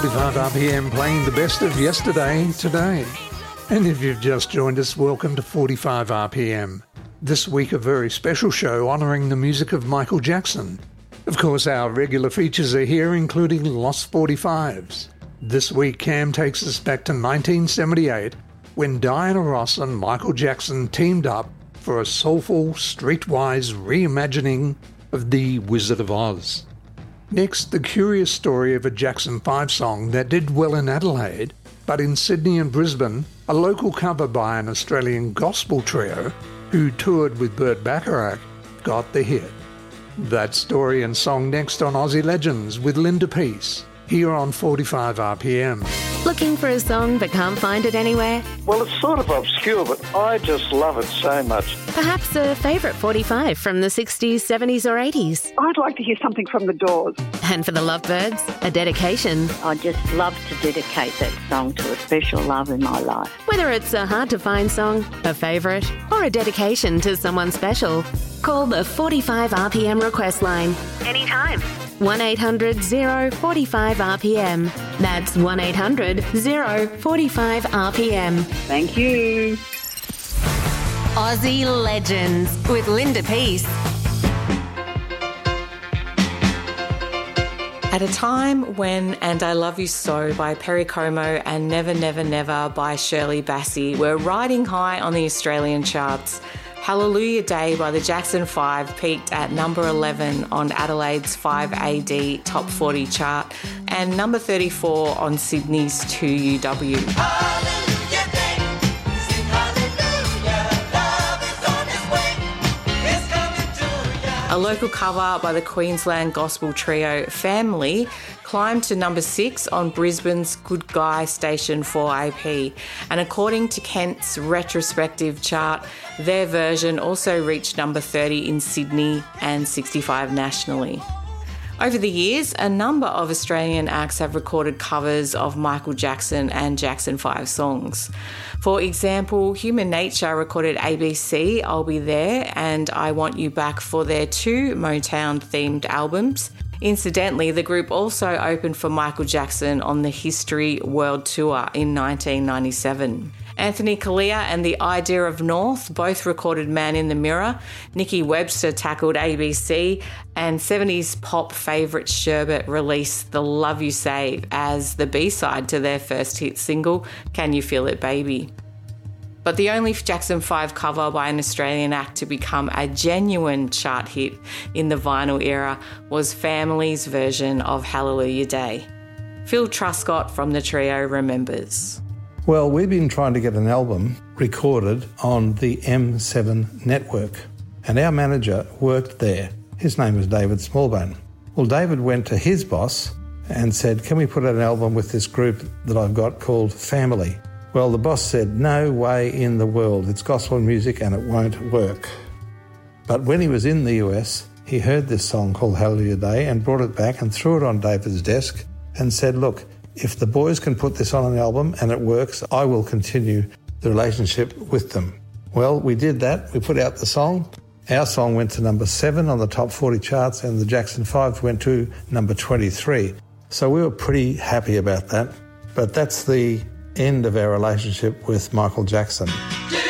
45 RPM playing the best of yesterday, today. And if you've just joined us, welcome to 45 RPM. This week a very special show honouring the music of Michael Jackson. Of course, our regular features are here, including Lost 45s. This week Cam takes us back to 1978, when Diana Ross and Michael Jackson teamed up for a soulful, streetwise reimagining of The Wizard of Oz. Next, the curious story of a Jackson 5 song that did well in Adelaide, but in Sydney and Brisbane, a local cover by an Australian gospel trio who toured with Burt Bacharach got the hit. That story and song next on Aussie Legends with Linda Peace, here on 45 RPM. Looking for a song but can't find it anywhere? Well, it's sort of obscure, but I just love it so much. Perhaps a favourite 45 from the 60s, 70s or 80s? I'd like to hear something from The Doors. And for the Lovebirds, a dedication. I just love to dedicate that song to a special love in my life. Whether it's a hard-to-find song, a favourite, or a dedication to someone special, call the 45 RPM request line anytime. 1-800-045-RPM. That's 1-800-045-RPM. Thank you. Aussie Legends with Linda Peace. At a time when And I Love You So by Perry Como and Never Never Never by Shirley Bassey were riding high on the Australian charts, Hallelujah Day by the Jackson 5 peaked at number 11 on Adelaide's 5AD Top 40 chart and number 34 on Sydney's 2UW. Hallelujah Day, sing hallelujah, love is on its way, it's coming to ya. A local cover by the Queensland gospel trio Family climbed to number 6 on Brisbane's Good Guy Station 4AP, and according to Kent's retrospective chart, their version also reached number 30 in Sydney and 65 nationally. Over the years, a number of Australian acts have recorded covers of Michael Jackson and Jackson 5 songs. For example, Human Nature recorded ABC, I'll Be There, and I Want You Back for their 2 Motown-themed albums. Incidentally, the group also opened for Michael Jackson on the History World Tour in 1997. Anthony Kalia and The Idea of North both recorded Man in the Mirror. Nikki Webster tackled ABC, and 70s pop favourite Sherbet released The Love You Save as the B-side to their first hit single, Can You Feel It Baby? But the only Jackson 5 cover by an Australian act to become a genuine chart hit in the vinyl era was Family's version of Hallelujah Day. Phil Truscott from the trio remembers. Well, we've been trying to get an album recorded on the M7 network, and our manager worked there. His name was David Smallbone. Well, David went to his boss and said, can we put out an album with this group that I've got called Family? Well, the boss said, no way in the world. It's gospel music and it won't work. But when he was in the US, he heard this song called Hallelujah Day and brought it back and threw it on David's desk and said, look, if the boys can put this on an album and it works, I will continue the relationship with them. Well, we did that. We put out the song. Our song went to number 7 on the top 40 charts and the Jackson 5 went to number 23. So we were pretty happy about that. But that's the end of our relationship with Michael Jackson. Yeah.